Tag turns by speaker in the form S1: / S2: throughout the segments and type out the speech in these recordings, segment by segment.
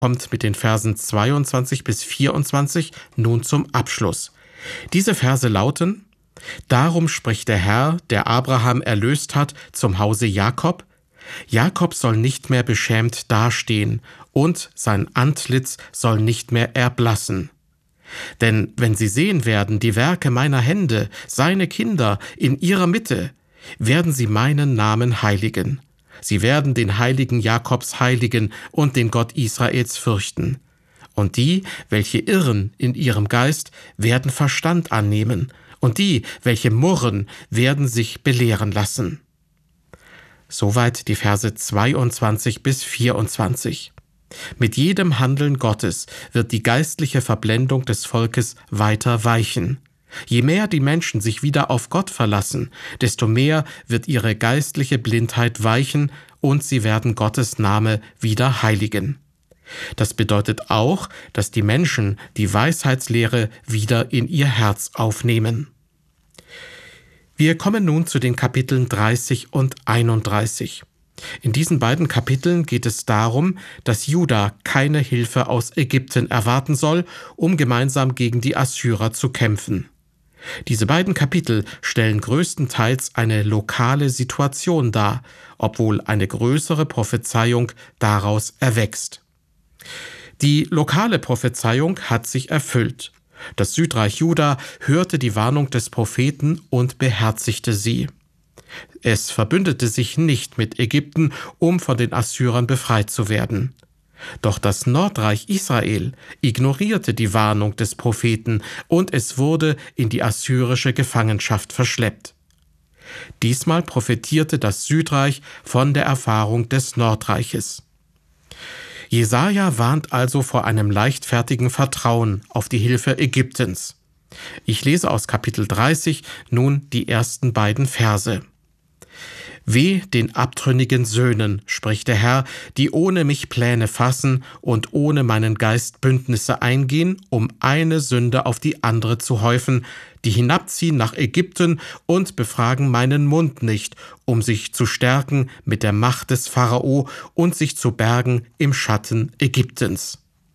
S1: kommt mit den Versen 22 bis 24 nun zum Abschluss. Diese Verse lauten: Darum spricht der Herr, der Abraham erlöst hat, zum Hause Jakob: Jakob soll nicht mehr beschämt dastehen, und sein Antlitz soll nicht mehr erblassen. Denn wenn sie sehen werden die Werke meiner Hände, seine Kinder in ihrer Mitte, werden sie meinen Namen heiligen. Sie werden den Heiligen Jakobs heiligen und den Gott Israels fürchten. Und die, welche irren in ihrem Geist, werden Verstand annehmen, und die, welche murren, werden sich belehren lassen. Soweit die Verse 22 bis 24. Mit jedem Handeln Gottes wird die geistliche Verblendung des Volkes weiter weichen. Je mehr die Menschen sich wieder auf Gott verlassen, desto mehr wird ihre geistliche Blindheit weichen und sie werden Gottes Name wieder heiligen. Das bedeutet auch, dass die Menschen die Weisheitslehre wieder in ihr Herz aufnehmen. Wir kommen nun zu den Kapiteln 30 und 31. In diesen beiden Kapiteln geht es darum, dass Juda keine Hilfe aus Ägypten erwarten soll, um gemeinsam gegen die Assyrer zu kämpfen. Diese beiden Kapitel stellen größtenteils eine lokale Situation dar, obwohl eine größere Prophezeiung daraus erwächst. Die lokale Prophezeiung hat sich erfüllt. Das Südreich Juda hörte die Warnung des Propheten und beherzigte sie. Es verbündete sich nicht mit Ägypten, um von den Assyrern befreit zu werden. Doch das Nordreich Israel ignorierte die Warnung des Propheten und es wurde in die assyrische Gefangenschaft verschleppt. Diesmal profitierte das Südreich von der Erfahrung des Nordreiches. Jesaja warnt also vor einem leichtfertigen Vertrauen auf die Hilfe Ägyptens. Ich lese aus Kapitel 30 nun die ersten beiden Verse. Weh den abtrünnigen Söhnen, spricht der Herr, die ohne mich Pläne fassen und ohne meinen Geist Bündnisse eingehen, um eine Sünde auf die andere zu häufen, die hinabziehen nach Ägypten und befragen meinen Mund nicht, um sich zu stärken mit der Macht des Pharao und sich zu bergen im Schatten Ägyptens.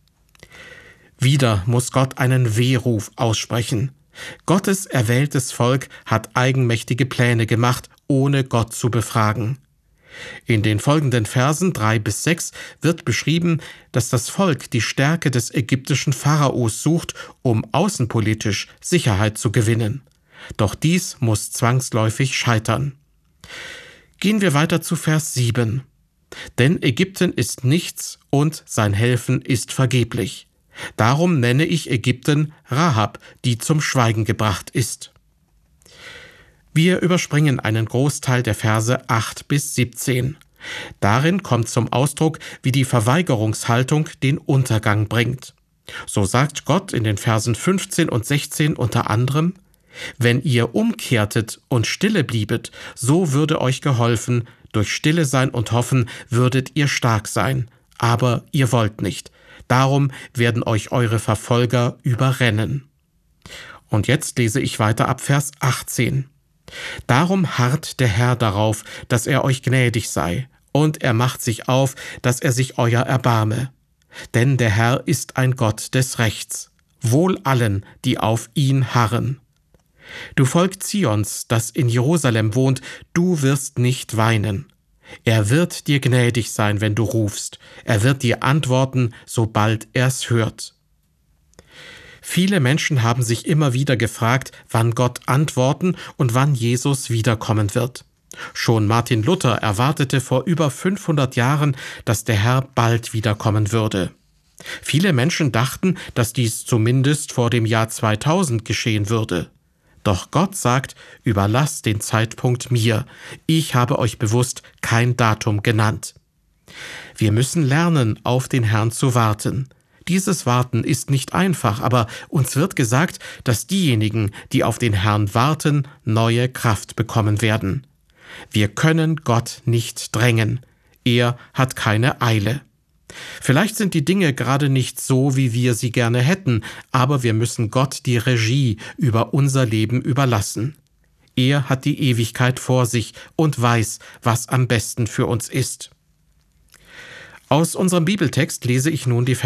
S1: Wieder muss Gott einen Wehruf aussprechen. Gottes erwähltes Volk hat eigenmächtige Pläne gemacht, ohne Gott zu befragen. In den folgenden Versen 3 bis 6 wird beschrieben, dass das Volk die Stärke des ägyptischen Pharaos sucht, um außenpolitisch Sicherheit zu gewinnen. Doch dies muss zwangsläufig scheitern. Gehen wir weiter zu Vers 7. Denn Ägypten ist nichts und sein Helfen ist vergeblich. Darum nenne ich Ägypten Rahab, die zum Schweigen gebracht ist. Wir überspringen einen Großteil der Verse 8 bis 17. Darin kommt zum Ausdruck, wie die Verweigerungshaltung den Untergang bringt. So sagt Gott in den Versen 15 und 16 unter anderem: Wenn ihr umkehrtet und stille bliebet, so würde euch geholfen, durch Stille sein und hoffen würdet ihr stark sein. Aber ihr wollt nicht. Darum werden euch eure Verfolger überrennen. Und jetzt lese ich weiter ab Vers 18. Darum harrt der Herr darauf, dass er euch gnädig sei, und er macht sich auf, dass er sich euer erbarme. Denn der Herr ist ein Gott des Rechts. Wohl allen, die auf ihn harren. Du Volk Zions, das in Jerusalem wohnt, du wirst nicht weinen. Er wird dir gnädig sein, wenn du rufst. Er wird dir antworten, sobald er's hört. Viele Menschen haben sich immer wieder gefragt, wann Gott antworten und wann Jesus wiederkommen wird. Schon Martin Luther erwartete vor über 500 Jahren, dass der Herr bald wiederkommen würde. Viele Menschen dachten, dass dies zumindest vor dem Jahr 2000 geschehen würde. Doch Gott sagt, überlasst den Zeitpunkt mir. Ich habe euch bewusst kein Datum genannt. Wir müssen lernen, auf den Herrn zu warten. Dieses Warten ist nicht einfach, aber uns wird gesagt, dass diejenigen, die auf den Herrn warten, neue Kraft bekommen werden. Wir können Gott nicht drängen. Er hat keine Eile. Vielleicht sind die Dinge gerade nicht so, wie wir sie gerne hätten, aber wir müssen Gott die Regie über unser Leben überlassen. Er hat die Ewigkeit vor sich und weiß, was am besten für uns ist. Aus unserem Bibeltext lese ich nun die